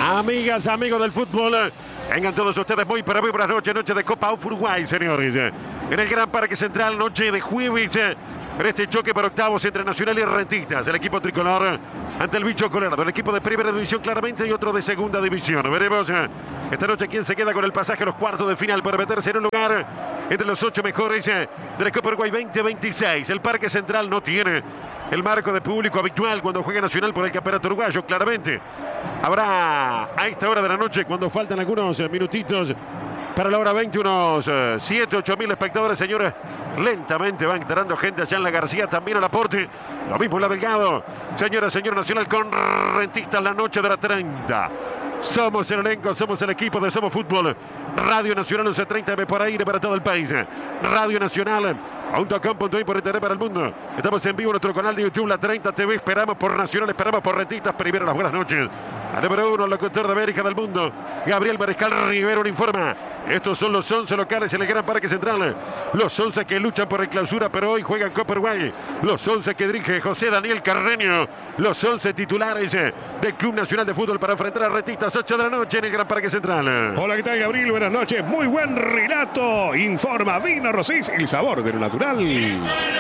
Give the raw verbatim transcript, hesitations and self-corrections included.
Amigas, amigos del fútbol, vengan todos ustedes muy, pero muy buenas noches, noche de Copa Uruguay, señores. En el Gran Parque Central, noche de jueves, en este choque por octavos entre Nacional y Rentistas. El equipo tricolor ante el bicho colorado, el equipo de primera división claramente y otro de segunda división. Veremos esta noche quién se queda con el pasaje a los cuartos de final para meterse en un lugar entre los ocho mejores de la Copa Uruguay veinte veintiséis. El Parque Central no tiene el marco de público habitual cuando juega Nacional por el campeonato uruguayo, claramente. Habrá a esta hora de la noche, cuando faltan algunos minutitos para la hora veinte, unos siete, ocho mil espectadores, señores. Lentamente va entrando gente allá en la García, también al aporte. Lo mismo en la Delgado. Señora, señor Nacional con Rentistas la noche de la treinta. Somos el elenco, somos el equipo de Somos Fútbol. Radio Nacional once treinta M por aire para todo el país. Radio Nacional punto com punto i por internet para el mundo. Estamos en vivo en nuestro canal de YouTube, La treinta T V. Esperamos por Nacional, esperamos por Rentistas. Primero las buenas noches al número uno, el locutor de América del mundo, Gabriel Mariscal Rivero, informa. Estos son los once locales en el Gran Parque Central. Los once que luchan por el clausura, pero hoy juegan Copa Uruguay. Los once que dirige José Daniel Carreño. Los once titulares del Club Nacional de Fútbol para enfrentar a Rentistas, ocho de la noche en el Gran Parque Central. Hola, ¿qué tal, Gabriel? Buenas noches. Muy buen relato. Informa Vino Rosís, el sabor de lo natural.